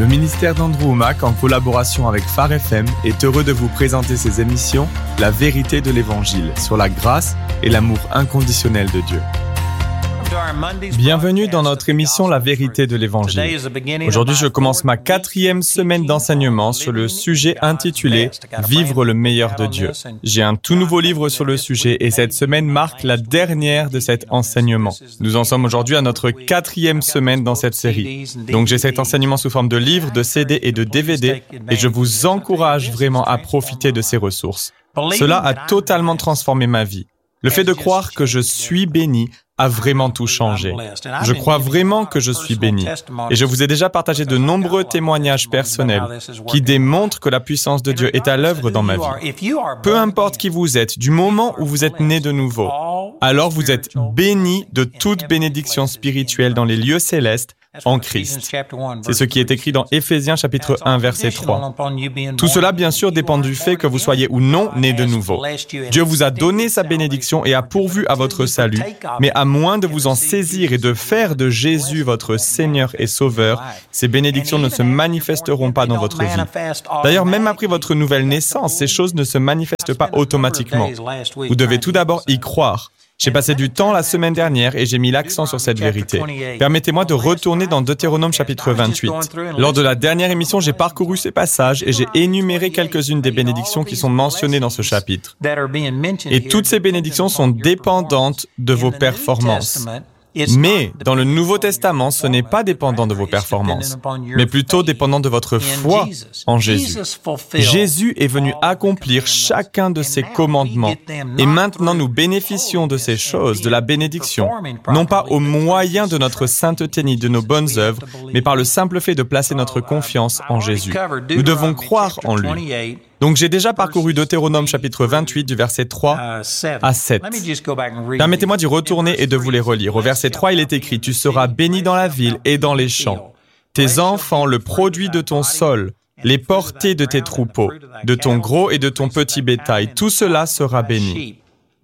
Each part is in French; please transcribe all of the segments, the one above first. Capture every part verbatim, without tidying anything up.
Le ministère d'Andrew Wommack, en collaboration avec Phare F M, est heureux de vous présenter ses émissions « La vérité de l'Évangile » sur la grâce et l'amour inconditionnel de Dieu. Bienvenue dans notre émission « La vérité de l'Évangile ». Aujourd'hui, je commence ma quatrième semaine d'enseignement sur le sujet intitulé « Vivre le meilleur de Dieu ». J'ai un tout nouveau livre sur le sujet et cette semaine marque la dernière de cet enseignement. Nous en sommes aujourd'hui à notre quatrième semaine dans cette série. Donc j'ai cet enseignement sous forme de livres, de C D et de D V D et je vous encourage vraiment à profiter de ces ressources. Cela a totalement transformé ma vie. Le fait de croire que je suis béni a vraiment tout changé. Je crois vraiment que je suis béni. Et je vous ai déjà partagé de nombreux témoignages personnels qui démontrent que la puissance de Dieu est à l'œuvre dans ma vie. Peu importe qui vous êtes, du moment où vous êtes né de nouveau, alors vous êtes béni de toute bénédiction spirituelle dans les lieux célestes en Christ. C'est ce qui est écrit dans Éphésiens chapitre un, verset trois. Tout cela, bien sûr, dépend du fait que vous soyez ou non né de nouveau. Dieu vous a donné sa bénédiction et a pourvu à votre salut, mais à moins de vous en saisir et de faire de Jésus votre Seigneur et Sauveur, ces bénédictions ne se manifesteront pas dans votre vie. D'ailleurs, même après votre nouvelle naissance, ces choses ne se manifestent pas automatiquement. Vous devez tout d'abord y croire. J'ai passé du temps la semaine dernière et j'ai mis l'accent sur cette vérité. Permettez-moi de retourner dans Deutéronome chapitre vingt-huit. Lors de la dernière émission, j'ai parcouru ces passages et j'ai énuméré quelques-unes des bénédictions qui sont mentionnées dans ce chapitre. Et toutes ces bénédictions sont dépendantes de vos performances. Mais dans le Nouveau Testament, ce n'est pas dépendant de vos performances, mais plutôt dépendant de votre foi en Jésus. Jésus est venu accomplir chacun de ses commandements et maintenant nous bénéficions de ces choses, de la bénédiction, non pas au moyen de notre sainteté ni de nos bonnes œuvres, mais par le simple fait de placer notre confiance en Jésus. Nous devons croire en lui. Donc, j'ai déjà parcouru Deutéronome chapitre vingt-huit du verset trois à sept. Permettez-moi d'y retourner et de vous les relire. Au verset trois, il est écrit « Tu seras béni dans la ville et dans les champs. Tes enfants, le produit de ton sol, les portées de tes troupeaux, de ton gros et de ton petit bétail, tout cela sera béni.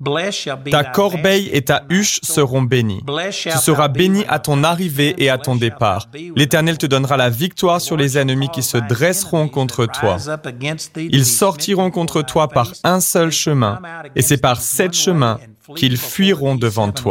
Ta corbeille et ta huche seront bénies. Tu seras béni à ton arrivée et à ton départ. L'Éternel te donnera la victoire sur les ennemis qui se dresseront contre toi. Ils sortiront contre toi par un seul chemin, et c'est par sept chemins qu'ils fuiront devant toi. »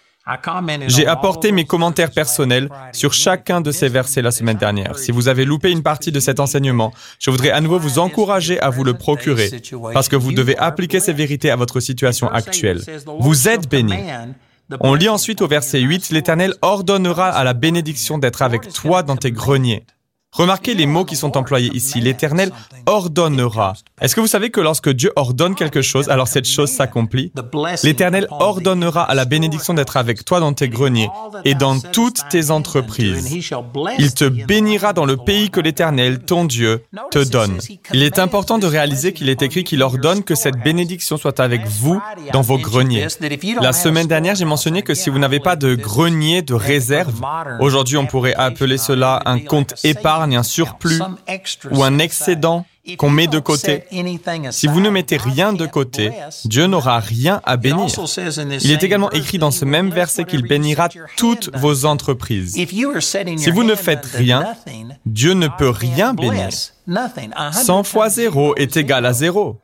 J'ai apporté mes commentaires personnels sur chacun de ces versets la semaine dernière. Si vous avez loupé une partie de cet enseignement, je voudrais à nouveau vous encourager à vous le procurer, parce que vous devez appliquer ces vérités à votre situation actuelle. Vous êtes bénis. On lit ensuite au verset huit, « L'Éternel ordonnera à la bénédiction d'être avec toi dans tes greniers. » Remarquez les mots qui sont employés ici. L'Éternel ordonnera. Est-ce que vous savez que lorsque Dieu ordonne quelque chose, alors cette chose s'accomplit? L'Éternel ordonnera à la bénédiction d'être avec toi dans tes greniers et dans toutes tes entreprises. Il te bénira dans le pays que l'Éternel, ton Dieu, te donne. Il est important de réaliser qu'il est écrit qu'il ordonne que cette bénédiction soit avec vous dans vos greniers. La semaine dernière, j'ai mentionné que si vous n'avez pas de grenier de réserve, aujourd'hui on pourrait appeler cela un compte épargne, un surplus ou un excédent qu'on met de côté. Si vous ne mettez rien de côté, Dieu n'aura rien à bénir. Il est également écrit dans ce même verset qu'il bénira toutes vos entreprises. Si vous ne faites rien, Dieu ne peut rien bénir. cent fois zéro est égal à zéro.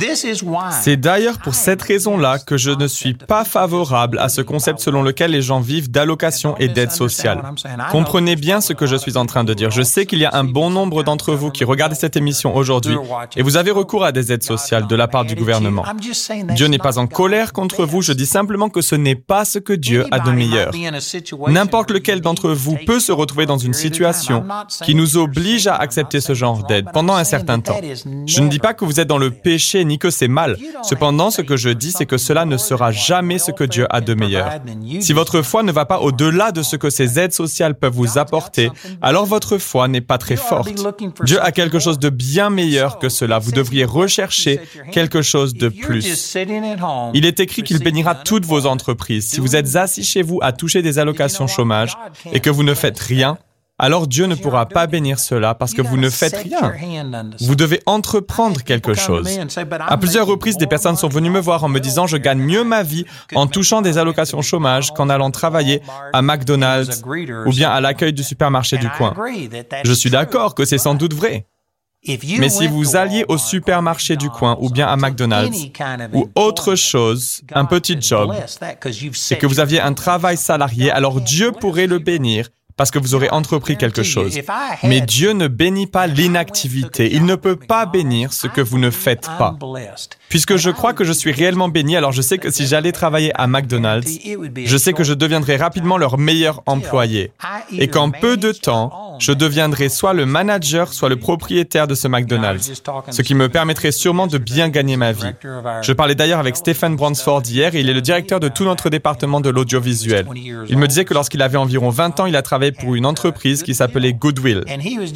C'est d'ailleurs pour cette raison-là que je ne suis pas favorable à ce concept selon lequel les gens vivent d'allocations et d'aide sociale. Comprenez bien ce que je suis en train de dire. Je sais qu'il y a un bon nombre d'entre vous qui regardez cette émission aujourd'hui et vous avez recours à des aides sociales de la part du gouvernement. Dieu n'est pas en colère contre vous, je dis simplement que ce n'est pas ce que Dieu a de meilleur. N'importe lequel d'entre vous peut se retrouver dans une situation qui nous oblige à accepter ce genre d'aide pendant un certain temps. Je ne dis pas que vous êtes dans le péché ni que c'est mal. Cependant, ce que je dis, c'est que cela ne sera jamais ce que Dieu a de meilleur. Si votre foi ne va pas au-delà de ce que ces aides sociales peuvent vous apporter, alors votre foi n'est pas très forte. Dieu a quelque chose de bien meilleur que cela. Vous devriez rechercher quelque chose de plus. Il est écrit qu'il bénira toutes vos entreprises. Si vous êtes assis chez vous à toucher des allocations chômage et que vous ne faites rien, alors Dieu ne pourra pas bénir cela parce que vous ne faites rien. Vous devez entreprendre quelque chose. À plusieurs reprises, des personnes sont venues me voir en me disant « Je gagne mieux ma vie en touchant des allocations chômage qu'en allant travailler à McDonald's ou bien à l'accueil du supermarché du coin. » Je suis d'accord que c'est sans doute vrai. Mais si vous alliez au supermarché du coin ou bien à McDonald's ou autre chose, un petit job, et que vous aviez un travail salarié, alors Dieu pourrait le bénir parce que vous aurez entrepris quelque chose. Mais Dieu ne bénit pas l'inactivité. Il ne peut pas bénir ce que vous ne faites pas. Puisque je crois que je suis réellement béni, alors je sais que si j'allais travailler à McDonald's, je sais que je deviendrais rapidement leur meilleur employé. Et qu'en peu de temps, je deviendrai soit le manager, soit le propriétaire de ce McDonald's, ce qui me permettrait sûrement de bien gagner ma vie. Je parlais d'ailleurs avec Stephen Bransford hier et il est le directeur de tout notre département de l'audiovisuel. Il me disait que lorsqu'il avait environ vingt ans, il a travaillé pour une entreprise qui s'appelait Goodwill.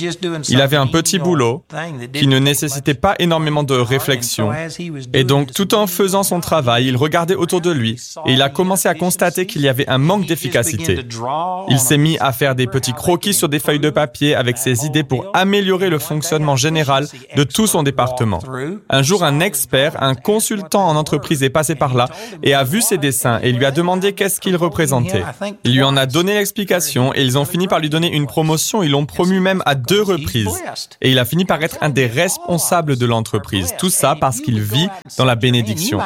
Il avait un petit boulot qui ne nécessitait pas énormément de réflexion. Et donc, tout en faisant son travail, il regardait autour de lui et il a commencé à constater qu'il y avait un manque d'efficacité. Il s'est mis à faire des petits croquis sur des feuilles de papier avec ses idées pour améliorer le fonctionnement général de tout son département. Un jour, un expert, un consultant en entreprise est passé par là et a vu ses dessins et lui a demandé qu'est-ce qu'il représentait. Il lui en a donné l'explication et ils ont fini par lui donner une promotion. Ils l'ont promu même à deux reprises. Et il a fini par être un des responsables de l'entreprise. Tout ça parce qu'il vit dans la bénédiction.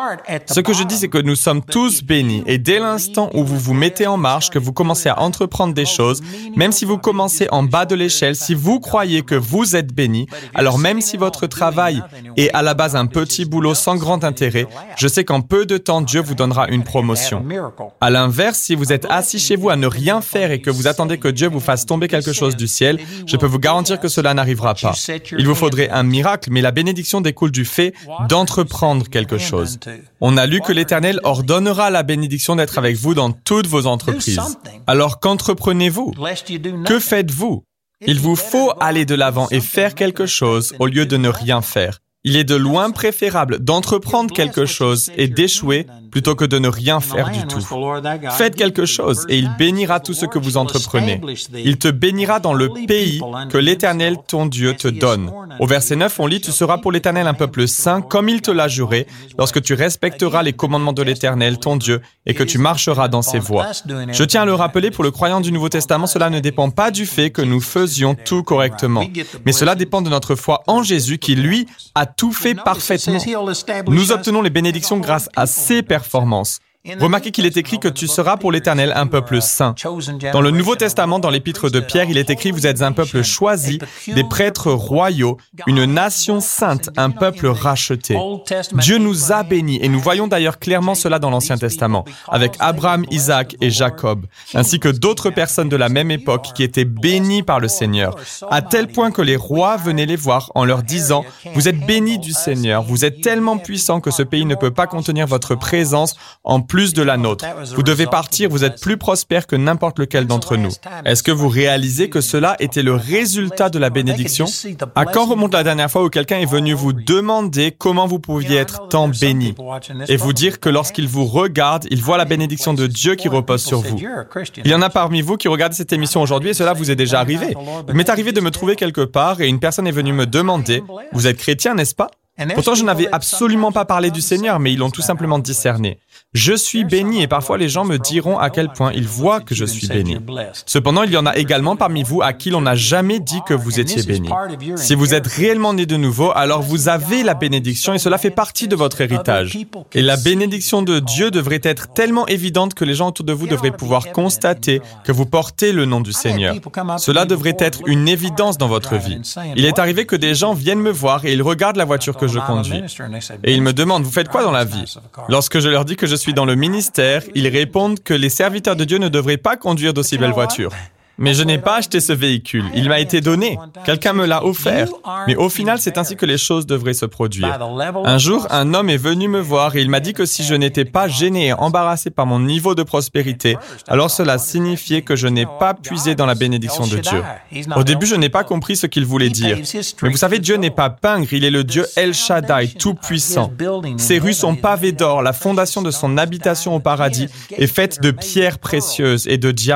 Ce que je dis, c'est que nous sommes tous bénis. Et dès l'instant où vous vous mettez en marche, que vous commencez à entreprendre des choses, même si vous commencez en bas de l'échelle, si vous croyez que vous êtes béni, alors même si votre travail est à la base un petit boulot sans grand intérêt, je sais qu'en peu de temps, Dieu vous donnera une promotion. À l'inverse, si vous êtes assis chez vous à ne rien faire et que vous attendez que Dieu vous fasse tomber quelque chose du ciel, je peux vous garantir que cela n'arrivera pas. Il vous faudrait un miracle, mais la bénédiction découle du fait d'entreprendre quelque chose. On a lu que l'Éternel ordonnera la bénédiction d'être avec vous dans toutes vos entreprises. Alors qu'entreprenez-vous? Que faites-vous? Il vous faut aller de l'avant et faire quelque chose au lieu de ne rien faire. Il est de loin préférable d'entreprendre quelque chose et d'échouer plutôt que de ne rien faire du tout. Faites quelque chose et il bénira tout ce que vous entreprenez. Il te bénira dans le pays que l'Éternel, ton Dieu, te donne. Au verset neuf, on lit « Tu seras pour l'Éternel un peuple saint, comme il te l'a juré, lorsque tu respecteras les commandements de l'Éternel, ton Dieu, et que tu marcheras dans ses voies. » Je tiens à le rappeler, pour le croyant du Nouveau Testament, cela ne dépend pas du fait que nous faisions tout correctement, mais cela dépend de notre foi en Jésus qui, lui, a tout fait parfaitement. Nous obtenons les bénédictions grâce à ses performances. Remarquez qu'il est écrit que tu seras pour l'Éternel un peuple saint. Dans le Nouveau Testament, dans l'épître de Pierre, il est écrit « Vous êtes un peuple choisi, des prêtres royaux, une nation sainte, un peuple racheté. » Dieu nous a bénis et nous voyons d'ailleurs clairement cela dans l'Ancien Testament, avec Abraham, Isaac et Jacob, ainsi que d'autres personnes de la même époque qui étaient bénies par le Seigneur, à tel point que les rois venaient les voir en leur disant « Vous êtes bénis du Seigneur, vous êtes tellement puissants que ce pays ne peut pas contenir votre présence en plus de la nôtre. Vous devez partir, vous êtes plus prospères que n'importe lequel d'entre nous. » Est-ce que vous réalisez que cela était le résultat de la bénédiction? À quand remonte la dernière fois où quelqu'un est venu vous demander comment vous pouviez être tant béni et vous dire que lorsqu'il vous regarde, il voit la bénédiction de Dieu qui repose sur vous? Il y en a parmi vous qui regardent cette émission aujourd'hui et cela vous est déjà arrivé. Il m'est arrivé de me trouver quelque part et une personne est venue me demander « Vous êtes chrétien, n'est-ce pas ?» Pourtant, je n'avais absolument pas parlé du Seigneur, mais ils l'ont tout simplement discerné. Je suis béni et parfois les gens me diront à quel point ils voient que je suis béni. Cependant, il y en a également parmi vous à qui l'on n'a jamais dit que vous étiez béni. Si vous êtes réellement né de nouveau, alors vous avez la bénédiction et cela fait partie de votre héritage. Et la bénédiction de Dieu devrait être tellement évidente que les gens autour de vous devraient pouvoir constater que vous portez le nom du Seigneur. Cela devrait être une évidence dans votre vie. Il est arrivé que des gens viennent me voir et ils regardent la voiture que je conduis. Et ils me demandent, vous faites quoi dans la vie? Lorsque je leur dis que je suis dans le ministère, ils répondent que les serviteurs de Dieu ne devraient pas conduire d'aussi belles voitures. Mais je n'ai pas acheté ce véhicule. Il m'a été donné. Quelqu'un me l'a offert. Mais au final, c'est ainsi que les choses devraient se produire. Un jour, un homme est venu me voir et il m'a dit que si je n'étais pas gêné et embarrassé par mon niveau de prospérité, alors cela signifiait que je n'ai pas puisé dans la bénédiction de Dieu. Au début, je n'ai pas compris ce qu'il voulait dire. Mais vous savez, Dieu n'est pas pingre, il est le Dieu El Shaddai, tout-puissant. Ses rues sont pavées d'or, la fondation de son habitation au paradis est faite de pierres précieuses et de diamants.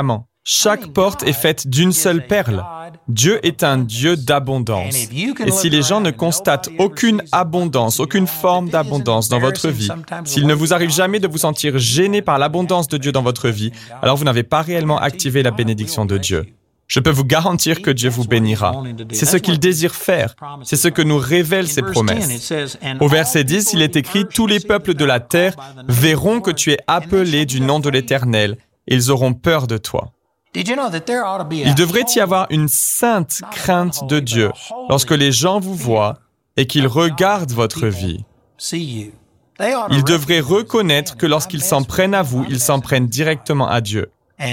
Chaque porte est faite d'une seule perle. Dieu est un Dieu d'abondance. Et si les gens ne constatent aucune abondance, aucune forme d'abondance dans votre vie, s'il ne vous arrive jamais de vous sentir gêné par l'abondance de Dieu dans votre vie, alors vous n'avez pas réellement activé la bénédiction de Dieu. Je peux vous garantir que Dieu vous bénira. C'est ce qu'il désire faire. C'est ce que nous révèlent ses promesses. Au verset dix, il est écrit « Tous les peuples de la terre verront que tu es appelé du nom de l'Éternel, et ils auront peur de toi. » Il devrait y avoir une sainte crainte de Dieu lorsque les gens vous voient et qu'ils regardent votre vie. Ils devraient reconnaître que lorsqu'ils s'en prennent à vous, ils s'en prennent directement à Dieu.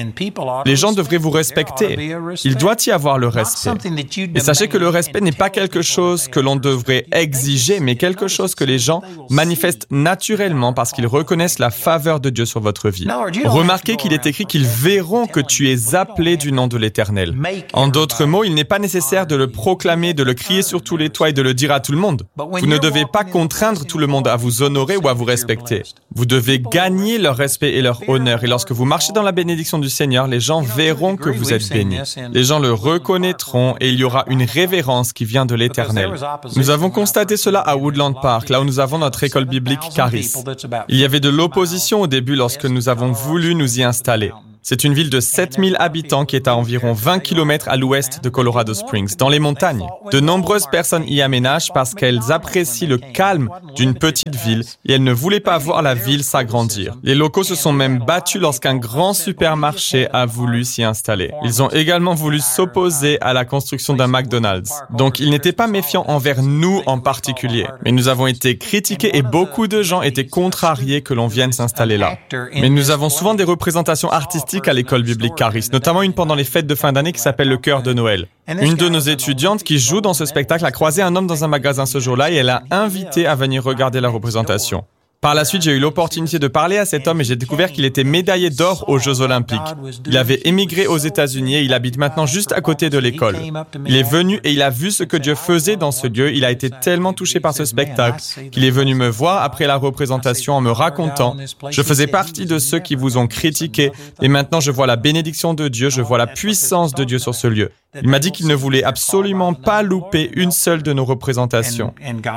Les gens devraient vous respecter. Il doit y avoir le respect. Et sachez que le respect n'est pas quelque chose que l'on devrait exiger, mais quelque chose que les gens manifestent naturellement parce qu'ils reconnaissent la faveur de Dieu sur votre vie. Remarquez qu'il est écrit qu'ils verront que tu es appelé du nom de l'Éternel. En d'autres mots, il n'est pas nécessaire de le proclamer, de le crier sur tous les toits et de le dire à tout le monde. Vous ne devez pas contraindre tout le monde à vous honorer ou à vous respecter. Vous devez gagner leur respect et leur honneur. Et lorsque vous marchez dans la bénédiction du Seigneur, les gens verront que vous êtes bénis. Les gens le reconnaîtront et il y aura une révérence qui vient de l'Éternel. Nous avons constaté cela à Woodland Park, là où nous avons notre école biblique Charis. Il y avait de l'opposition au début lorsque nous avons voulu nous y installer. C'est une ville de sept mille habitants qui est à environ vingt kilomètres à l'ouest de Colorado Springs, dans les montagnes. De nombreuses personnes y aménagent parce qu'elles apprécient le calme d'une petite ville et elles ne voulaient pas voir la ville s'agrandir. Les locaux se sont même battus lorsqu'un grand supermarché a voulu s'y installer. Ils ont également voulu s'opposer à la construction d'un McDonald's. Donc ils n'étaient pas méfiants envers nous en particulier. Mais nous avons été critiqués et beaucoup de gens étaient contrariés que l'on vienne s'installer là. Mais nous avons souvent des représentations artistiques à l'école biblique Charis, notamment une pendant les fêtes de fin d'année qui s'appelle le Chœur de Noël. Une de nos étudiantes qui joue dans ce spectacle a croisé un homme dans un magasin ce jour-là et elle a invité à venir regarder la représentation. Par la suite, j'ai eu l'opportunité de parler à cet homme et j'ai découvert qu'il était médaillé d'or aux Jeux Olympiques. Il avait émigré aux États-Unis et il habite maintenant juste à côté de l'école. Il est venu et il a vu ce que Dieu faisait dans ce lieu. Il a été tellement touché par ce spectacle qu'il est venu me voir après la représentation en me racontant « Je faisais partie de ceux qui vous ont critiqué et maintenant je vois la bénédiction de Dieu, je vois la puissance de Dieu sur ce lieu. » Il m'a dit qu'il ne voulait absolument pas louper une seule de nos représentations.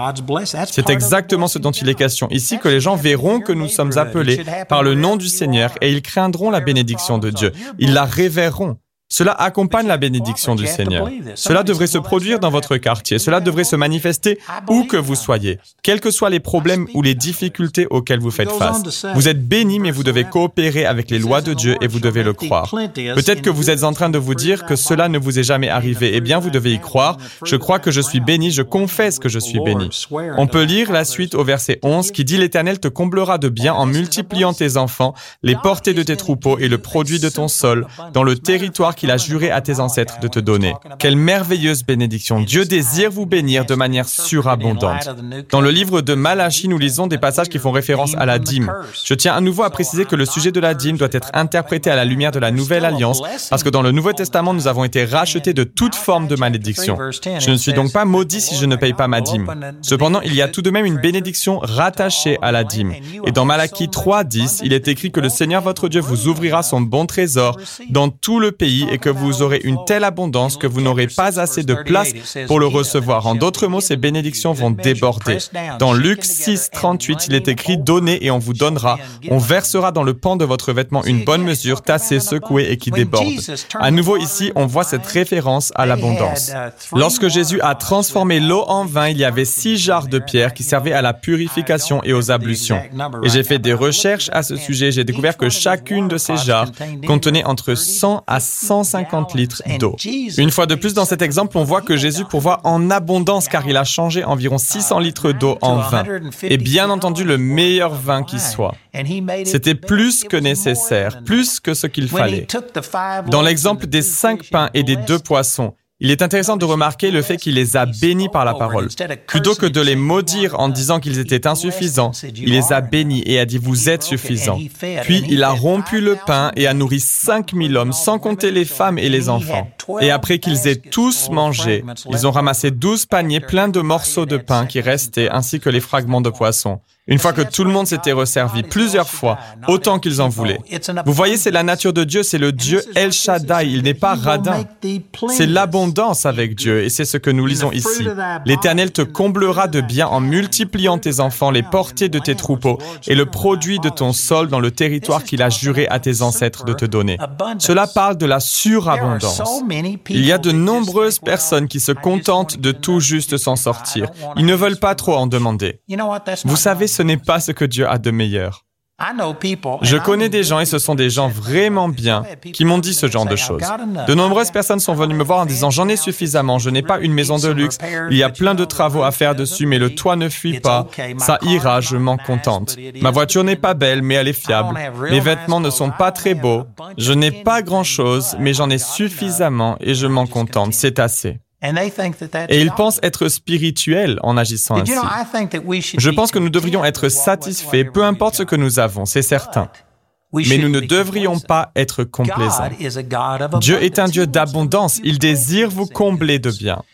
C'est exactement ce dont il est question ici, que les gens verront que nous sommes appelés par le nom du Seigneur et ils craindront la bénédiction de Dieu. Ils la révéreront. Cela accompagne la bénédiction du Seigneur. Cela devrait se produire dans votre quartier. Cela devrait se manifester où que vous soyez, quels que soient les problèmes ou les difficultés auxquelles vous faites face. Vous êtes bénis, mais vous devez coopérer avec les lois de Dieu et vous devez le croire. Peut-être que vous êtes en train de vous dire que cela ne vous est jamais arrivé. Eh bien, vous devez y croire. Je crois que je suis béni, je confesse que je suis béni. On peut lire la suite au verset onze qui dit « L'Éternel te comblera de bien en multipliant tes enfants, les portées de tes troupeaux et le produit de ton sol, dans le territoire qu'il a juré à tes ancêtres de te donner. » Quelle merveilleuse bénédiction! Dieu désire vous bénir de manière surabondante. Dans le livre de Malachie, nous lisons des passages qui font référence à la dîme. Je tiens à nouveau à préciser que le sujet de la dîme doit être interprété à la lumière de la Nouvelle Alliance, parce que dans le Nouveau Testament, nous avons été rachetés de toute forme de malédiction. Je ne suis donc pas maudit si je ne paye pas ma dîme. Cependant, il y a tout de même une bénédiction rattachée à la dîme. Et dans Malachie trois, dix, il est écrit que le Seigneur votre Dieu vous ouvrira son bon trésor dans tout le pays et que vous aurez une telle abondance que vous n'aurez pas assez de place pour le recevoir. En d'autres mots, ces bénédictions vont déborder. Dans Luc six, trente-huit, il est écrit « Donnez et on vous donnera. On versera dans le pan de votre vêtement une bonne mesure, tassée, secouée et qui déborde. » À nouveau ici, on voit cette référence à l'abondance. Lorsque Jésus a transformé l'eau en vin, il y avait six jarres de pierre qui servaient à la purification et aux ablutions. Et j'ai fait des recherches à ce sujet. J'ai découvert que chacune de ces jarres contenait entre cent à cent cinquante litres d'eau. Une fois de plus, dans cet exemple, on voit que Jésus pourvoit en abondance car il a changé environ six cents litres d'eau en vin. Et bien entendu, le meilleur vin qui soit. C'était plus que nécessaire, plus que ce qu'il fallait. Dans l'exemple des cinq pains et des deux poissons, il est intéressant de remarquer le fait qu'il les a bénis par la parole. Plutôt que de les maudire en disant qu'ils étaient insuffisants, il les a bénis et a dit « Vous êtes suffisants ». Puis il a rompu le pain et a nourri cinq mille hommes, sans compter les femmes et les enfants. Et après qu'ils aient tous mangé, ils ont ramassé douze paniers pleins de morceaux de pain qui restaient, ainsi que les fragments de poissons. Une fois que tout le monde s'était resservi plusieurs fois, autant qu'ils en voulaient. Vous voyez, c'est la nature de Dieu, c'est le Dieu El Shaddai, il n'est pas radin. C'est l'abondance avec Dieu, et c'est ce que nous lisons ici. L'Éternel te comblera de bien en multipliant tes enfants, les portées de tes troupeaux, et le produit de ton sol dans le territoire qu'il a juré à tes ancêtres de te donner. Cela parle de la surabondance. Il y a de nombreuses personnes qui se contentent de tout juste s'en sortir. Ils ne veulent pas trop en demander. Vous savez, ce n'est pas ce que Dieu a de meilleur. Je connais des gens, et ce sont des gens vraiment bien, qui m'ont dit ce genre de choses. De nombreuses personnes sont venues me voir en disant « J'en ai suffisamment, je n'ai pas une maison de luxe, il y a plein de travaux à faire dessus, mais le toit ne fuit pas, ça ira, je m'en contente. Ma voiture n'est pas belle, mais elle est fiable. Mes vêtements ne sont pas très beaux. Je n'ai pas grand-chose, mais j'en ai suffisamment et je m'en contente, c'est assez. » Et ils pensent être spirituels en agissant ainsi. Je pense que nous devrions être satisfaits, peu importe ce que nous avons, c'est certain. Mais nous ne devrions pas être complaisants. Dieu est un Dieu d'abondance, il désire vous combler de bien.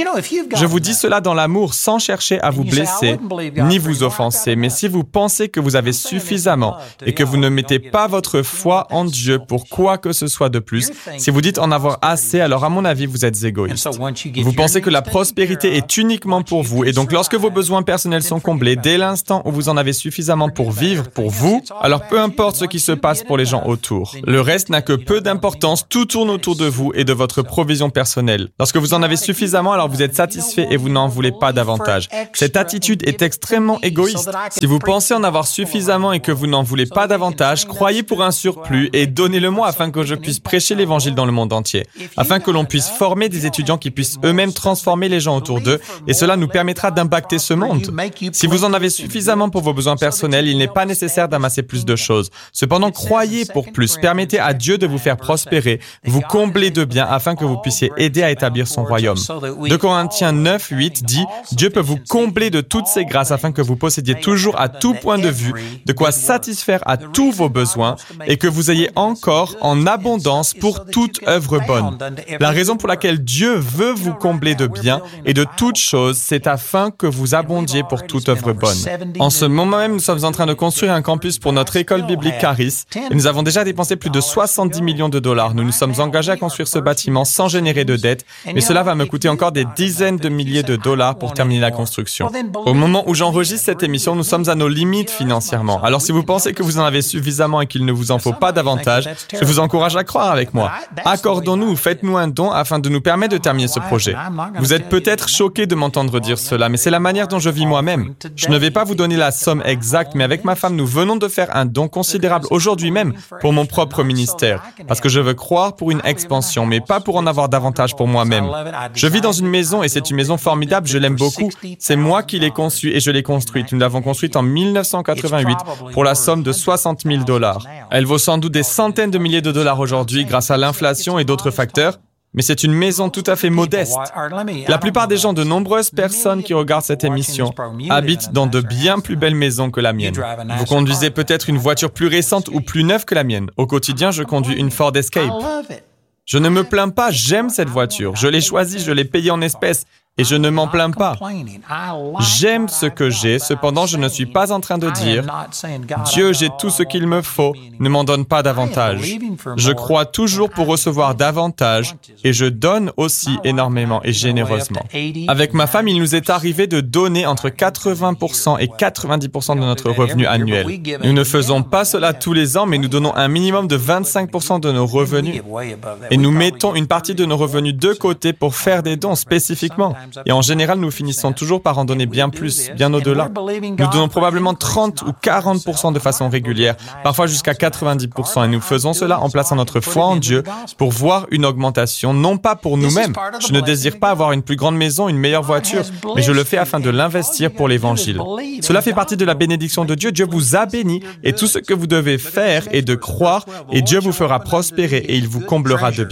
Je vous dis cela dans l'amour sans chercher à vous blesser ni vous offenser, mais si vous pensez que vous avez suffisamment et que vous ne mettez pas votre foi en Dieu pour quoi que ce soit de plus, si vous dites en avoir assez, alors à mon avis, vous êtes égoïste. Vous pensez que la prospérité est uniquement pour vous et donc lorsque vos besoins personnels sont comblés, dès l'instant où vous en avez suffisamment pour vivre pour vous, alors peu importe ce qui se passe pour les gens autour. Le reste n'a que peu d'importance, tout tourne autour de vous et de votre provision personnelle. Lorsque vous en avez suffisamment, alors vous êtes satisfait et vous n'en voulez pas davantage. Cette attitude est extrêmement égoïste. Si vous pensez en avoir suffisamment et que vous n'en voulez pas davantage, croyez pour un surplus et donnez-le-moi afin que je puisse prêcher l'Évangile dans le monde entier, afin que l'on puisse former des étudiants qui puissent eux-mêmes transformer les gens autour d'eux et cela nous permettra d'impacter ce monde. Si vous en avez suffisamment pour vos besoins personnels, il n'est pas nécessaire d'amasser plus de choses. Cependant, croyez pour plus, permettez à Dieu de vous faire prospérer, vous combler de biens afin que vous puissiez aider à établir son royaume. deux Corinthiens neuf, huit dit « Dieu peut vous combler de toutes ses grâces afin que vous possédiez toujours à tout point de vue de quoi satisfaire à tous vos besoins et que vous ayez encore en abondance pour toute œuvre bonne. » La raison pour laquelle Dieu veut vous combler de biens et de toutes choses, c'est afin que vous abondiez pour toute œuvre bonne. En ce moment même, nous sommes en train de construire un campus pour notre école biblique Charis et nous avons déjà dépensé plus de soixante-dix millions de dollars. Nous nous sommes engagés à construire ce bâtiment sans générer de dettes, mais cela va me coûter encore des dizaines de milliers de dollars pour terminer la construction. Au moment où j'enregistre cette émission, nous sommes à nos limites financièrement. Alors si vous pensez que vous en avez suffisamment et qu'il ne vous en faut pas davantage, je vous encourage à croire avec moi. Accordons-nous, faites-nous un don afin de nous permettre de terminer ce projet. Vous êtes peut-être choqués de m'entendre dire cela, mais c'est la manière dont je vis moi-même. Je ne vais pas vous donner la somme exacte, mais avec ma femme, nous venons de faire un don considérable aujourd'hui même pour mon propre ministère, parce que je veux croire pour une expansion, mais pas pour en avoir davantage pour moi-même. Je vis dans une maison et c'est une maison formidable, je l'aime beaucoup. C'est moi qui l'ai conçue et je l'ai construite. Nous l'avons construite en mille neuf cent quatre-vingt-huit pour la somme de soixante mille dollars. Elle vaut sans doute des centaines de milliers de dollars aujourd'hui grâce à l'inflation et d'autres facteurs, mais c'est une maison tout à fait modeste. La plupart des gens, de nombreuses personnes qui regardent cette émission, habitent dans de bien plus belles maisons que la mienne. Vous conduisez peut-être une voiture plus récente ou plus neuve que la mienne. Au quotidien, je conduis une Ford Escape. Je ne me plains pas, j'aime cette voiture. Je l'ai choisie, je l'ai payée en espèces. Et je ne m'en plains pas. J'aime ce que j'ai, cependant je ne suis pas en train de dire « Dieu, j'ai tout ce qu'il me faut, ne m'en donne pas davantage. » Je crois toujours pour recevoir davantage et je donne aussi énormément et généreusement. Avec ma femme, il nous est arrivé de donner entre quatre-vingts pour cent et quatre-vingt-dix pour cent de notre revenu annuel. Nous ne faisons pas cela tous les ans, mais nous donnons un minimum de vingt-cinq pour cent de nos revenus. Et nous mettons une partie de nos revenus de côté pour faire des dons spécifiquement. Et en général, nous finissons toujours par en donner bien plus, bien au-delà. Nous donnons probablement trente ou quarante pour cent de façon régulière, parfois jusqu'à quatre-vingt-dix pour cent. Et nous faisons cela en plaçant notre foi en Dieu pour voir une augmentation, non pas pour nous-mêmes. Je ne désire pas avoir une plus grande maison, une meilleure voiture, mais je le fais afin de l'investir pour l'Évangile. Cela fait partie de la bénédiction de Dieu. Dieu vous a béni et tout ce que vous devez faire est de croire et Dieu vous fera prospérer et il vous comblera de bien.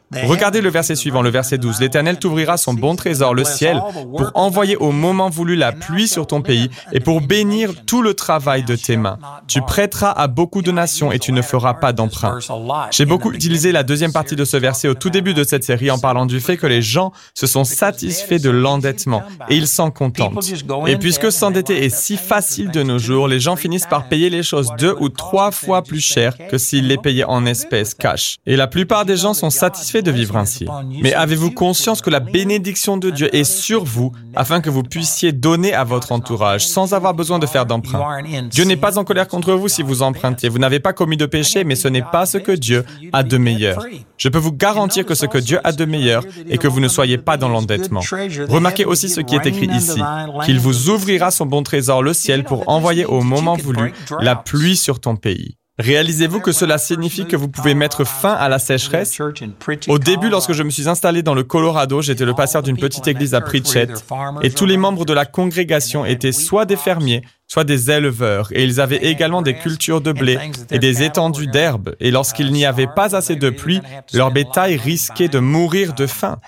Regardez le verset suivant, le verset douze. « L'Éternel t'ouvrira son bon trésor, le ciel, pour envoyer au moment voulu la pluie sur ton pays et pour bénir tout le travail de tes mains. Tu prêteras à beaucoup de nations et tu ne feras pas d'emprunt. » J'ai beaucoup utilisé la deuxième partie de ce verset au tout début de cette série en parlant du fait que les gens se sont satisfaits de l'endettement et ils s'en contentent. Et puisque s'endetter est si facile de nos jours, les gens finissent par payer les choses deux ou trois fois plus cher que s'ils les payaient en espèces, cash. Et la plupart des gens sont satisfaits de vivre ainsi. Mais avez-vous conscience que la bénédiction de Dieu est sur vous afin que vous puissiez donner à votre entourage sans avoir besoin de faire d'emprunt? Dieu n'est pas en colère contre vous si vous empruntez. Vous n'avez pas commis de péché, mais ce n'est pas ce que Dieu a de meilleur. Je peux vous garantir que ce que Dieu a de meilleur est que vous ne soyez pas dans l'endettement. Remarquez aussi ce qui est écrit ici, qu'il vous ouvrira son bon trésor, le ciel, pour envoyer au moment voulu la pluie sur ton pays. Réalisez-vous que cela signifie que vous pouvez mettre fin à la sécheresse? Au début, lorsque je me suis installé dans le Colorado, j'étais le pasteur d'une petite église à Pritchett et tous les membres de la congrégation étaient soit des fermiers, soit des éleveurs, et ils avaient également des cultures de blé et des étendues d'herbes, et lorsqu'il n'y avait pas assez de pluie, leur bétail risquait de mourir de faim.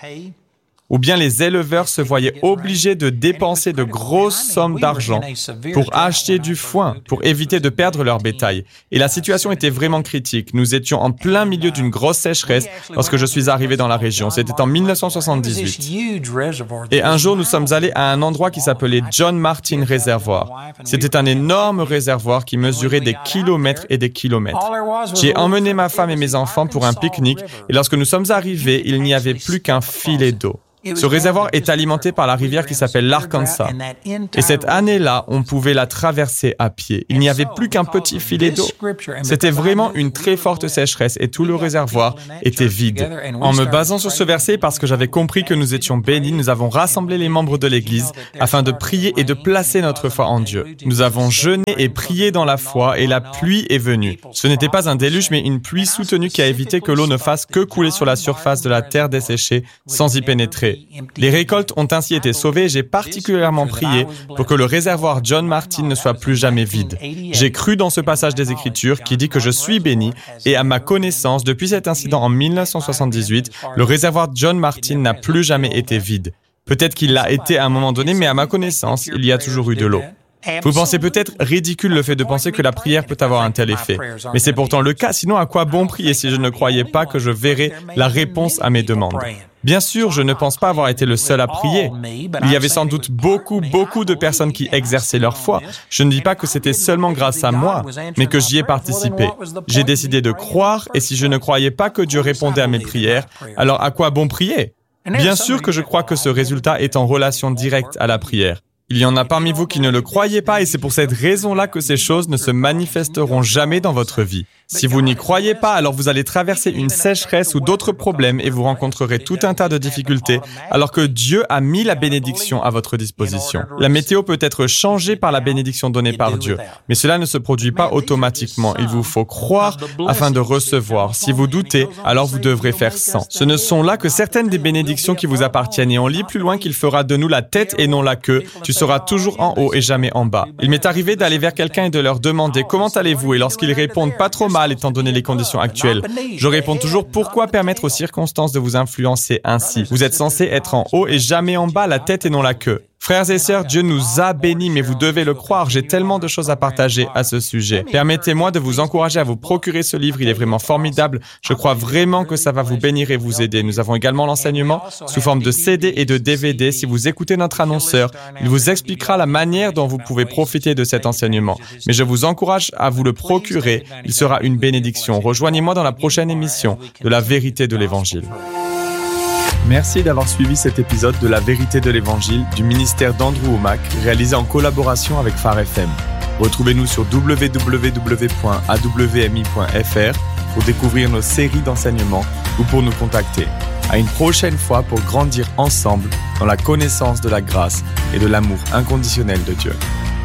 Ou bien les éleveurs se voyaient obligés de dépenser de grosses sommes d'argent pour acheter du foin, pour éviter de perdre leur bétail. Et la situation était vraiment critique. Nous étions en plein milieu d'une grosse sécheresse lorsque je suis arrivé dans la région. C'était en dix-neuf cent soixante-dix-huit. Et un jour, nous sommes allés à un endroit qui s'appelait John Martin Reservoir. C'était un énorme réservoir qui mesurait des kilomètres et des kilomètres. J'ai emmené ma femme et mes enfants pour un pique-nique et lorsque nous sommes arrivés, il n'y avait plus qu'un filet d'eau. Ce réservoir est alimenté par la rivière qui s'appelle l'Arkansas. Et cette année-là, on pouvait la traverser à pied. Il n'y avait plus qu'un petit filet d'eau. C'était vraiment une très forte sécheresse et tout le réservoir était vide. En me basant sur ce verset, parce que j'avais compris que nous étions bénis, nous avons rassemblé les membres de l'Église afin de prier et de placer notre foi en Dieu. Nous avons jeûné et prié dans la foi et la pluie est venue. Ce n'était pas un déluge, mais une pluie soutenue qui a évité que l'eau ne fasse que couler sur la surface de la terre desséchée sans y pénétrer. Les récoltes ont ainsi été sauvées et j'ai particulièrement prié pour que le réservoir John Martin ne soit plus jamais vide. J'ai cru dans ce passage des Écritures qui dit que je suis béni et à ma connaissance, depuis cet incident en dix-neuf cent soixante-dix-huit, le réservoir John Martin n'a plus jamais été vide. Peut-être qu'il l'a été à un moment donné, mais à ma connaissance, il y a toujours eu de l'eau. Vous pensez peut-être ridicule le fait de penser que la prière peut avoir un tel effet. Mais c'est pourtant le cas, sinon à quoi bon prier si je ne croyais pas que je verrais la réponse à mes demandes? Bien sûr, je ne pense pas avoir été le seul à prier. Il y avait sans doute beaucoup, beaucoup de personnes qui exerçaient leur foi. Je ne dis pas que c'était seulement grâce à moi, mais que j'y ai participé. J'ai décidé de croire, et si je ne croyais pas que Dieu répondait à mes prières, alors à quoi bon prier? Bien sûr que je crois que ce résultat est en relation directe à la prière. Il y en a parmi vous qui ne le croyez pas et c'est pour cette raison-là que ces choses ne se manifesteront jamais dans votre vie. Si vous n'y croyez pas, alors vous allez traverser une sécheresse ou d'autres problèmes et vous rencontrerez tout un tas de difficultés, alors que Dieu a mis la bénédiction à votre disposition. La météo peut être changée par la bénédiction donnée par Dieu, mais cela ne se produit pas automatiquement. Il vous faut croire afin de recevoir. Si vous doutez, alors vous devrez faire sans. Ce ne sont là que certaines des bénédictions qui vous appartiennent et on lit plus loin qu'il fera de nous la tête et non la queue. Tu seras toujours en haut et jamais en bas. Il m'est arrivé d'aller vers quelqu'un et de leur demander « Comment allez-vous ?» et lorsqu'ils répondent « Pas trop mal » étant donné les conditions actuelles, je réponds toujours « Pourquoi permettre aux circonstances de vous influencer ainsi? Vous êtes censé être en haut et jamais en bas, la tête et non la queue. » Frères et sœurs, Dieu nous a bénis, mais vous devez le croire. J'ai tellement de choses à partager à ce sujet. Permettez-moi de vous encourager à vous procurer ce livre. Il est vraiment formidable. Je crois vraiment que ça va vous bénir et vous aider. Nous avons également l'enseignement sous forme de C D et de D V D. Si vous écoutez notre annonceur, il vous expliquera la manière dont vous pouvez profiter de cet enseignement. Mais je vous encourage à vous le procurer. Il sera une bénédiction. Rejoignez-moi dans la prochaine émission de La Vérité de l'Évangile. Merci d'avoir suivi cet épisode de La Vérité de l'Évangile du ministère d'Andrew Wommack, réalisé en collaboration avec Phare F M. Retrouvez-nous sur w w w point a w m i point f r pour découvrir nos séries d'enseignements ou pour nous contacter. À une prochaine fois pour grandir ensemble dans la connaissance de la grâce et de l'amour inconditionnel de Dieu.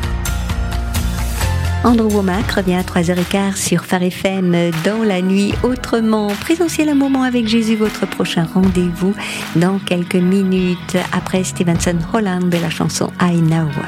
Andrew Wommack revient à trois heures quinze sur Phare F M dans la nuit autrement. Présentiel un moment avec Jésus, votre prochain rendez-vous dans quelques minutes après Stevenson Holland et la chanson I Know.